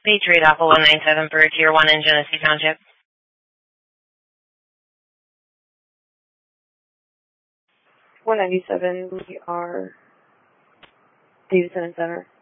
Patriot Apple 197 for Tier 1 in Genesee Township. 197, we are Davidson and Center.